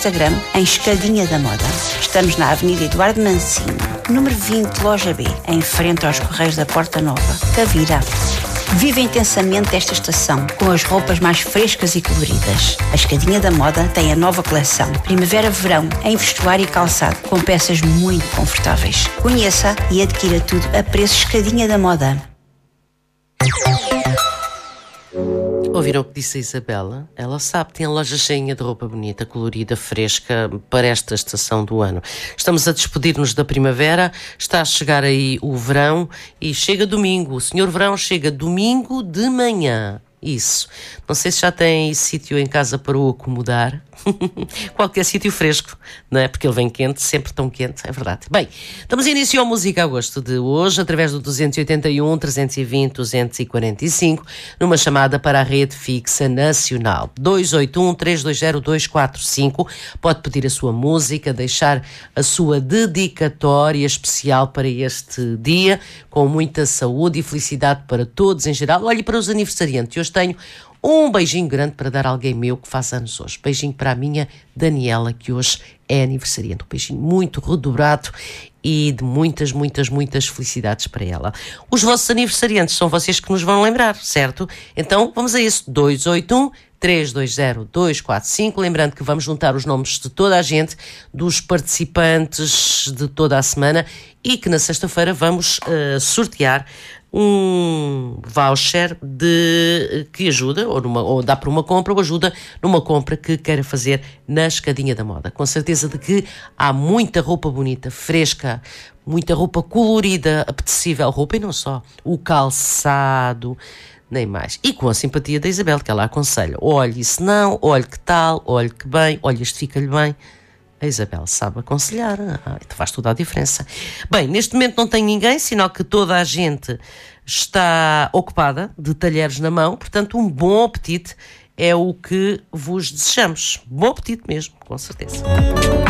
Instagram em Escadinha da Moda. Estamos na Avenida Eduardo Mancini, número 20, Loja B, em frente aos Correios da Porta Nova, Tavira. Viva intensamente esta estação com as roupas mais frescas e coloridas. A Escadinha da Moda tem a nova coleção Primavera-Verão em vestuário e calçado com peças muito confortáveis. Conheça e adquira tudo a preço Escadinha da Moda. Ouviram o que disse a Isabela? Ela sabe, tem a loja cheinha de roupa bonita, colorida, fresca para esta estação do ano. Estamos a despedir-nos da primavera, está a chegar aí o verão e chega domingo. O senhor verão chega domingo de manhã. Isso. Não sei se já tem sítio em casa para o acomodar. Qualquer sítio fresco, não é? Porque ele vem quente, sempre tão quente, é verdade. Bem, damos início ao Música a Gosto de hoje, através do 281 320 245, numa chamada para a rede fixa nacional. 281 320 245. Pode pedir a sua música, deixar a sua dedicatória especial para este dia, com muita saúde e felicidade para todos em geral. Olhe para os aniversariantes. Hoje tenho um beijinho grande para dar a alguém meu que faz anos hoje. Beijinho para a minha Daniela, que hoje é aniversariante. Um beijinho muito redobrado e de muitas, muitas, muitas felicidades para ela. Os vossos aniversariantes são vocês que nos vão lembrar, certo? Então vamos a isso. 281 320 245. Lembrando que vamos juntar os nomes de toda a gente, dos participantes de toda a semana, e que na sexta-feira vamos sortear um voucher que ajuda, ou dá para uma compra, ou ajuda numa compra que queira fazer na Escadinha da Moda. Com certeza de que há muita roupa bonita, fresca, muita roupa colorida, apetecível roupa, e não só, o calçado, nem mais. E com a simpatia da Isabel, que ela aconselha: olhe isso não, olhe que tal, olhe que bem, olhe este fica-lhe bem. A Isabel sabe aconselhar, então faz toda a diferença. Bem, neste momento não tem ninguém, sinal que toda a gente está ocupada, de talheres na mão, portanto um bom apetite é o que vos desejamos. Bom apetite mesmo, com certeza.